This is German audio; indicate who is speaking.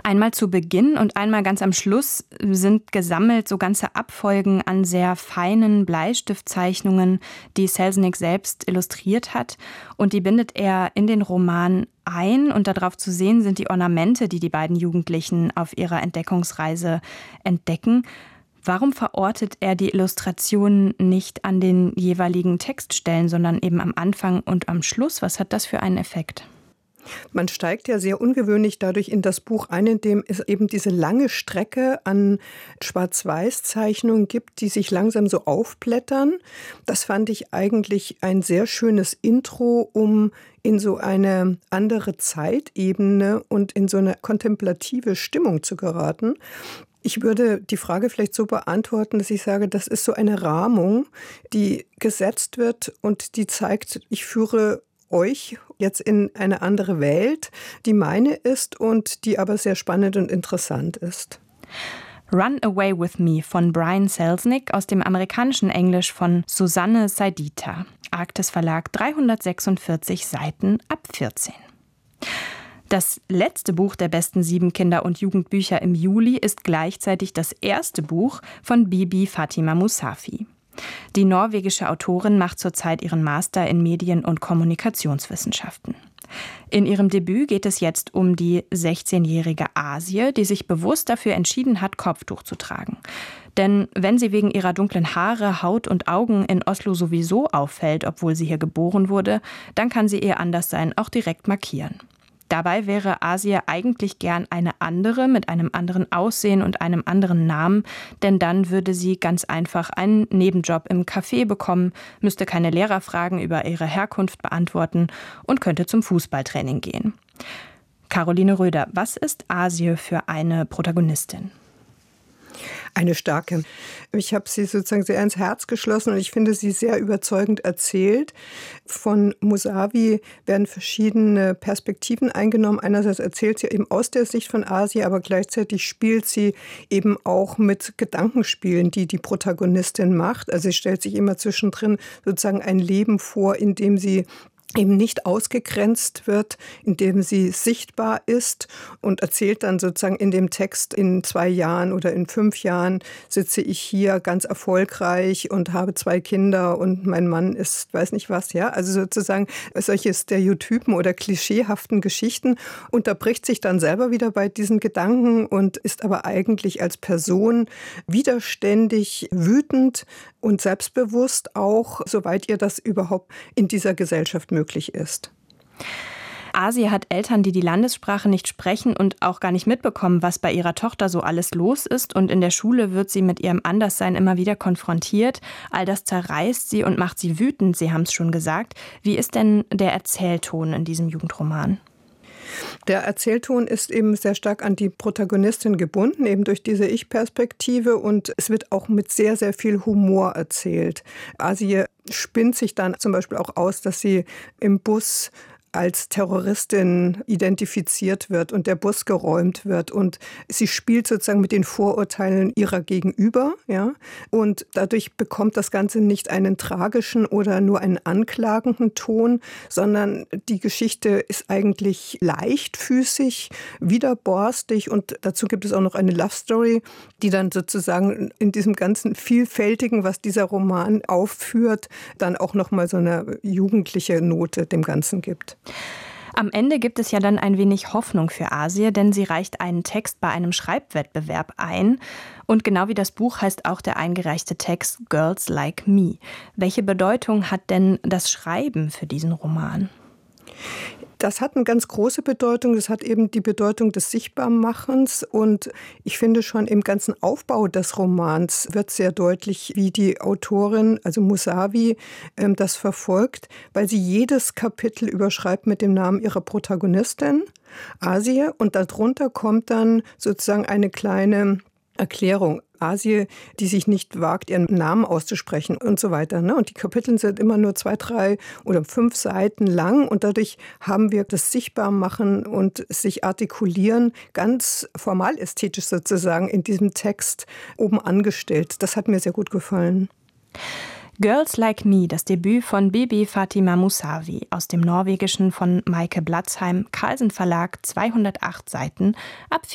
Speaker 1: Einmal zu Beginn und einmal ganz am Schluss sind gesammelt so ganze Abfolgen an sehr feinen Bleistiftzeichnungen, die Selznick selbst illustriert hat. Und die bindet er in den Roman ein. Und darauf zu sehen sind die Ornamente, die die beiden Jugendlichen auf ihrer Entdeckungsreise entdecken. Warum verortet er die Illustrationen nicht an den jeweiligen Textstellen, sondern eben am Anfang und am Schluss? Was hat das für einen Effekt?
Speaker 2: Man steigt ja sehr ungewöhnlich dadurch in das Buch ein, in dem es eben diese lange Strecke an Schwarz-Weiß-Zeichnungen gibt, die sich langsam so aufblättern. Das fand ich eigentlich ein sehr schönes Intro, um in so eine andere Zeitebene und in so eine kontemplative Stimmung zu geraten. Ich würde die Frage vielleicht so beantworten, dass ich sage, das ist so eine Rahmung, die gesetzt wird und die zeigt, ich führe euch jetzt in eine andere Welt, die meine ist und die aber sehr spannend und interessant ist.
Speaker 1: Run Away With Me von Brian Selznick aus dem amerikanischen Englisch von Susanne Saidita. Arktis Verlag, 346 Seiten ab 14. Das letzte Buch der besten 7 Kinder- und Jugendbücher im Juli ist gleichzeitig das erste Buch von Bibi Fatima Musavi. Die norwegische Autorin macht zurzeit ihren Master in Medien- und Kommunikationswissenschaften. In ihrem Debüt geht es jetzt um die 16-jährige Asie, die sich bewusst dafür entschieden hat, Kopftuch zu tragen. Denn wenn sie wegen ihrer dunklen Haare, Haut und Augen in Oslo sowieso auffällt, obwohl sie hier geboren wurde, dann kann sie ihr Anderssein auch direkt markieren. Dabei wäre Asie eigentlich gern eine andere, mit einem anderen Aussehen und einem anderen Namen, denn dann würde sie ganz einfach einen Nebenjob im Café bekommen, müsste keine Lehrerfragen über ihre Herkunft beantworten und könnte zum Fußballtraining gehen. Caroline Röder, was ist Asie für eine Protagonistin?
Speaker 2: Eine starke. Ich habe sie sozusagen sehr ins Herz geschlossen und ich finde sie sehr überzeugend erzählt. Von Musavi werden verschiedene Perspektiven eingenommen. Einerseits erzählt sie eben aus der Sicht von Asie, aber gleichzeitig spielt sie eben auch mit Gedankenspielen, die die Protagonistin macht. Also sie stellt sich immer zwischendrin sozusagen ein Leben vor, in dem sie eben nicht ausgegrenzt wird, indem sie sichtbar ist und erzählt dann sozusagen in dem Text, in 2 Jahren oder in 5 Jahren sitze ich hier ganz erfolgreich und habe 2 Kinder und mein Mann ist, weiß nicht was, ja. Also sozusagen solche Stereotypen oder klischeehaften Geschichten unterbricht sich dann selber wieder bei diesen Gedanken und ist aber eigentlich als Person widerständig, wütend und selbstbewusst auch, soweit ihr das überhaupt in dieser Gesellschaft möglich ist.
Speaker 1: Asie hat Eltern, die die Landessprache nicht sprechen und auch gar nicht mitbekommen, was bei ihrer Tochter so alles los ist. Und in der Schule wird sie mit ihrem Anderssein immer wieder konfrontiert. All das zerreißt sie und macht sie wütend, Sie haben es schon gesagt. Wie ist denn der Erzählton in diesem Jugendroman?
Speaker 2: Der Erzählton ist eben sehr stark an die Protagonistin gebunden, eben durch diese Ich-Perspektive und es wird auch mit sehr, sehr viel Humor erzählt. Asie spinnt sich dann zum Beispiel auch aus, dass sie im Bus als Terroristin identifiziert wird und der Bus geräumt wird und sie spielt sozusagen mit den Vorurteilen ihrer Gegenüber, ja, und dadurch bekommt das Ganze nicht einen tragischen oder nur einen anklagenden Ton, sondern die Geschichte ist eigentlich leichtfüßig, widerborstig und dazu gibt es auch noch eine Love Story, die dann sozusagen in diesem ganzen Vielfältigen, was dieser Roman aufführt, dann auch noch mal so eine jugendliche Note dem Ganzen gibt.
Speaker 1: Am Ende gibt es ja dann ein wenig Hoffnung für Asie, denn sie reicht einen Text bei einem Schreibwettbewerb ein. Und genau wie das Buch heißt auch der eingereichte Text Girls Like Me. Welche Bedeutung hat denn das Schreiben für diesen Roman?
Speaker 2: Das hat eine ganz große Bedeutung. Das hat eben die Bedeutung des Sichtbarmachens. Und ich finde schon im ganzen Aufbau des Romans wird sehr deutlich, wie die Autorin, also Musavi, das verfolgt, weil sie jedes Kapitel überschreibt mit dem Namen ihrer Protagonistin, Asie. Und darunter kommt dann sozusagen eine kleine Erklärung. Asie, die sich nicht wagt, ihren Namen auszusprechen und so weiter. Und die Kapitel sind immer nur 2, 3 oder 5 Seiten lang und dadurch haben wir das Sichtbarmachen und sich artikulieren ganz formal ästhetisch sozusagen in diesem Text oben angestellt. Das hat mir sehr gut gefallen.
Speaker 1: Girls Like Me, das Debüt von Bibi Fatima Musavi aus dem Norwegischen von Maike Blatzheim, Carlsen Verlag, 208 Seiten ab